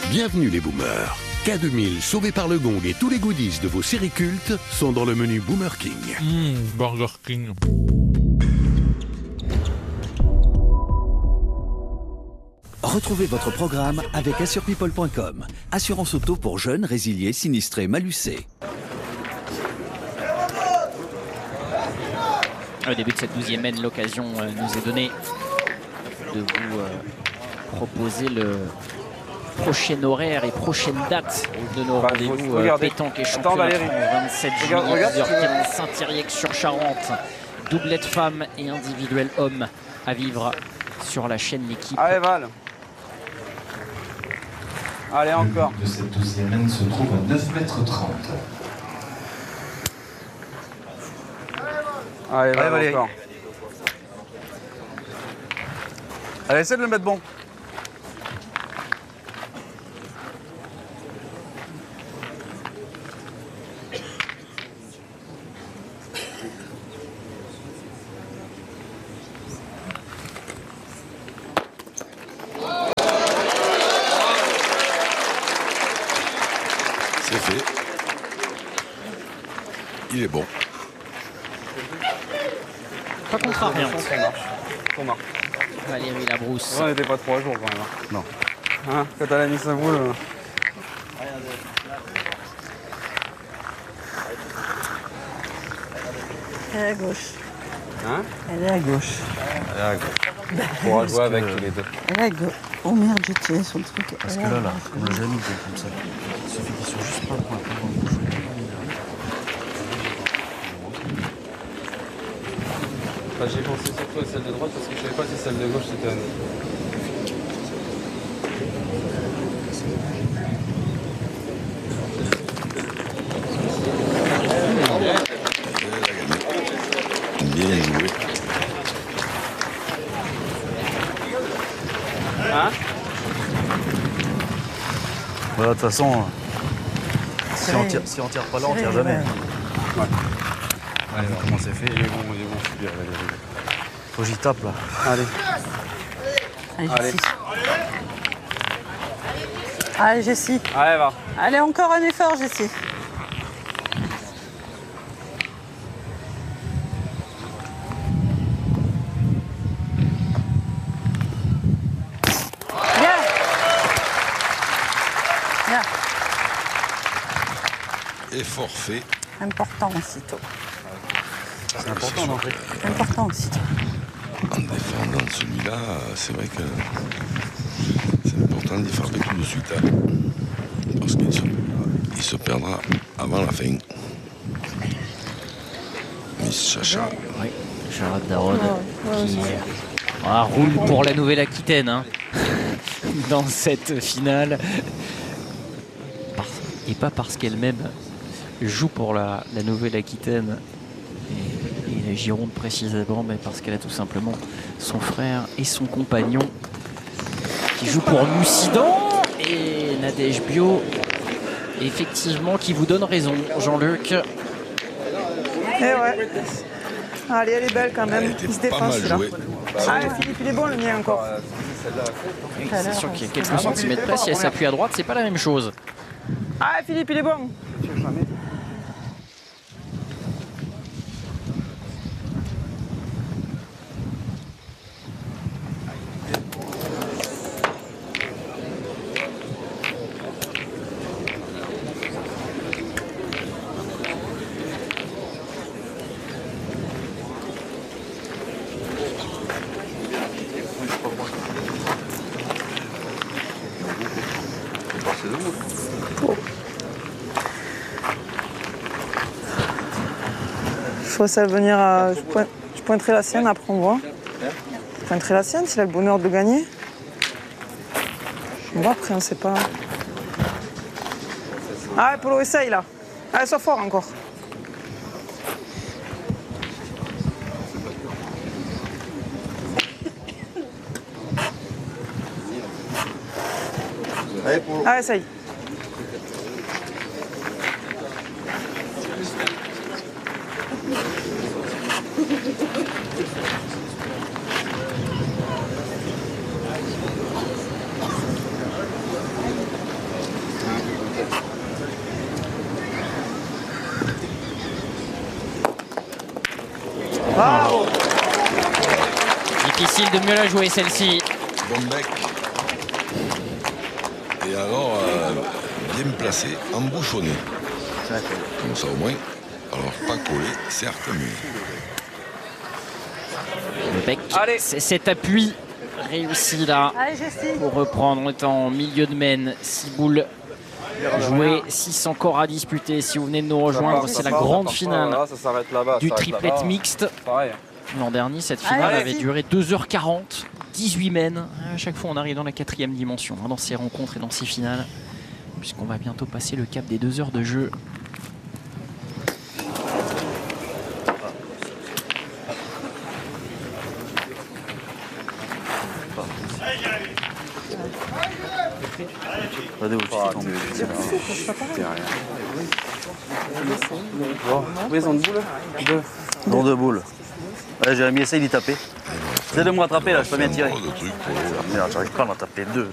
Bienvenue les boomers. K2000, sauvé par le gong et tous les goodies de vos séries cultes sont dans le menu Boomer King. Burger King. Retrouvez votre programme avec assurepeople.com. Assurance auto pour jeunes, résiliés, sinistrés, malucés. Au début de cette 12e mène, l'occasion nous est donnée de vous proposer le prochain horaire et prochaine date de nos rendez-vous pétanque et championnat 27 juillet 10h15 Saint-Thiriac-sur-Charente. Doublette femmes et individuel homme à vivre sur la chaîne L'équipe. Allez Val. Allez encore. Le but de cette 12e mène se trouve à 9,30 m. Allez Val, encore. Allez, essaie de le mettre bon. C'est fait. Il est bon. Pas contrariant. On marche. Valérie Labrousse. On n'était pas 3 jours quand même. Non. Hein, quand elle a mis sa boule. Elle est à gauche. Hein? Elle est à gauche. Elle est à gauche. On pourra jouer avec tous les deux. Elle est à gauche. Oh merde, j'ai tiré sur le truc. Parce que là, comme le jamais comme ça, il suffit qu'ils soient juste pas le point. J'ai pensé surtout à celle de droite parce que je savais pas si celle de gauche c'était un... Bien joué. Hein? Voilà, de toute façon, si on tire pas là, on tire jamais. Ouais. Allez, comment c'est fait? Il est bon, je suis bien. Faut que j'y tape là. Allez. Allez. Allez, Jessie. Allez, va. Allez, encore un effort, Jessie. Bien. Bien. Et forfait. Important aussitôt. C'est important d'entrer. Important aussitôt. En défendant celui-là, c'est vrai que c'est important d'y frapper tout de suite. Hein, parce qu'il se perdra avant la fin. Miss Chacha. Oui, Charlotte Daron qui roule pour la Nouvelle-Aquitaine hein, dans cette finale. Et pas parce qu'elle-même joue pour la Nouvelle-Aquitaine et la Gironde précisément, mais parce qu'elle a tout simplement son frère et son compagnon qui joue pour Mussidan et Nadège Bio. Effectivement, qui vous donne raison, Jean-Luc. Eh ouais. Allez, elle est belle quand même. Il se défend celui-là. Ah, Philippe, il est bon le mien encore. Oui, c'est sûr qu'il y a quelques centimètres près. Si elle s'appuie à droite, c'est pas la même chose. Ah, Philippe, il est bon. Je vois ça venir à... Je pointerai la sienne, après on voit. Je pointerai la sienne s'il a le bonheur de le gagner. On voit après, on sait pas. Ah, Polo, essaye là. Allez, sois fort encore. Allez, essaye. Difficile de mieux la jouer celle-ci. Bon bec. Et alors, bien placé, embouchonné. Comme ça au moins. Alors, pas collé, certes, mais... Le bec, c'est cet appui réussi là pour reprendre. On est en milieu de main, 6 boules jouées, 6 encore à disputer. Si vous venez de nous rejoindre, c'est la grande finale du triplet mixte. L'an dernier, cette finale avait duré 2h40, 18 men. À chaque fois, on arrive dans la 4e dimension, dans ces rencontres et dans ces finales, puisqu'on va bientôt passer le cap des 2 heures de jeu. Oui, ils ont 2 boules. Non, 2 boules. Ouais, Jérémy, essaye d'y taper. Essaye de me rattraper là, je peux bien tirer. Merde, j'arrive pas à m'en taper 2.